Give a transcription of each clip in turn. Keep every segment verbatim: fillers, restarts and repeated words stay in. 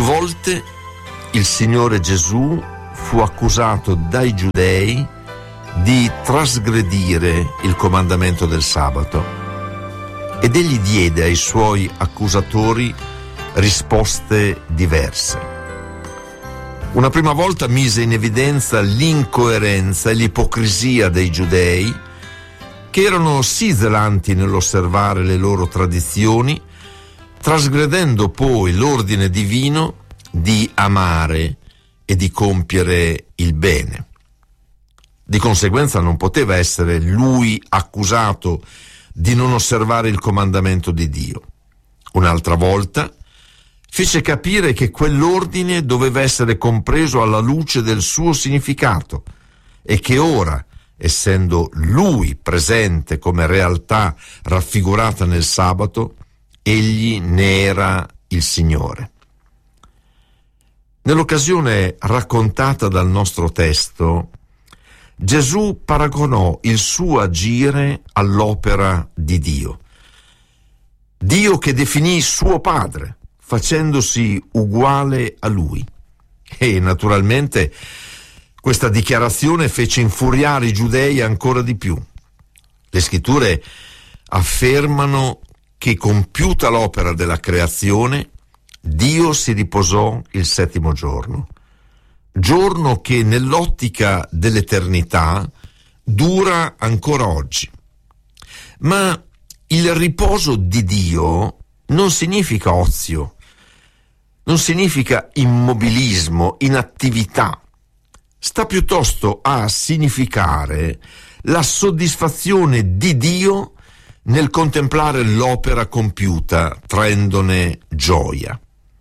volte il Signore Gesù fu accusato dai giudei di trasgredire il comandamento del sabato ed egli diede ai suoi accusatori risposte diverse. Una prima volta mise in evidenza l'incoerenza e l'ipocrisia dei giudei, che erano sì zelanti nell'osservare le loro tradizioni, trasgredendo poi l'ordine divino di amare e di compiere il bene. Di conseguenza non poteva essere lui accusato di non osservare il comandamento di Dio. Un'altra volta fece capire che quell'ordine doveva essere compreso alla luce del suo significato e che ora, essendo lui presente come realtà raffigurata nel sabato, egli ne era il Signore. Nell'occasione raccontata dal nostro testo, Gesù paragonò il suo agire all'opera di Dio. Dio che definì suo Padre, facendosi uguale a lui. E naturalmente questa dichiarazione fece infuriare i giudei ancora di più. Le scritture affermano che, compiuta l'opera della creazione, Dio si riposò il settimo giorno, giorno che nell'ottica dell'eternità dura ancora oggi. Ma il riposo di Dio non significa ozio, non significa immobilismo, inattività. Sta piuttosto a significare la soddisfazione di Dio nel contemplare l'opera compiuta, traendone gioia.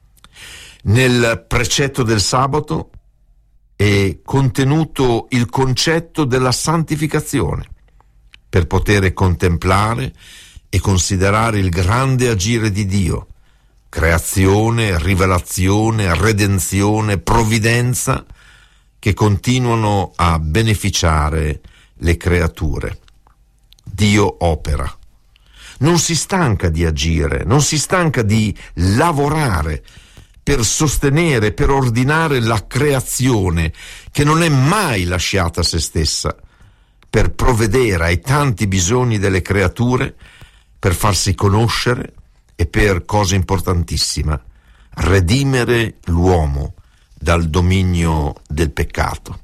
Nel precetto del sabato è contenuto il concetto della santificazione, per poter contemplare e considerare il grande agire di Dio, creazione, rivelazione, redenzione, provvidenza, che continuano a beneficiare le creature. Dio opera. Non si stanca di agire, non si stanca di lavorare per sostenere, per ordinare la creazione che non è mai lasciata a se stessa, per provvedere ai tanti bisogni delle creature, per farsi conoscere e per, cosa importantissima, redimere l'uomo dal dominio del peccato.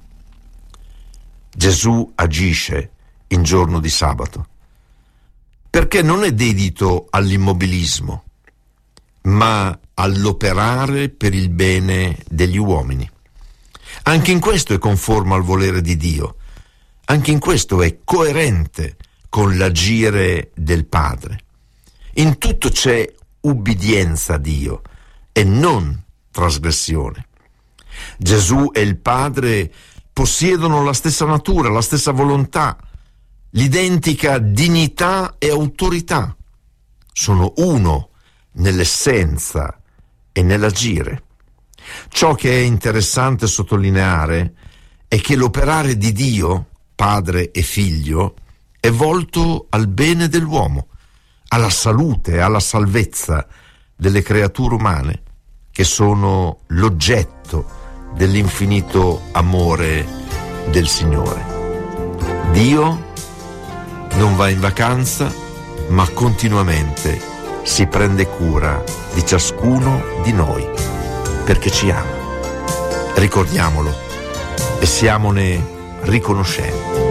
Gesù agisce in giorno di sabato perché non è dedito all'immobilismo, ma all'operare per il bene degli uomini. Anche in questo è conforme al volere di Dio, anche in questo è coerente con l'agire del Padre. In tutto c'è ubbidienza a Dio e non trasgressione. Gesù e il Padre possiedono la stessa natura, la stessa volontà, l'identica dignità e autorità. Sono uno nell'essenza e nell'agire. Ciò che è interessante sottolineare è che l'operare di Dio, Padre e Figlio, è volto al bene dell'uomo, alla salute, alla salvezza delle creature umane, che sono l'oggetto dell'infinito amore del Signore. Dio non va in vacanza, ma continuamente si prende cura di ciascuno di noi, perché ci ama. Ricordiamolo e siamone riconoscenti.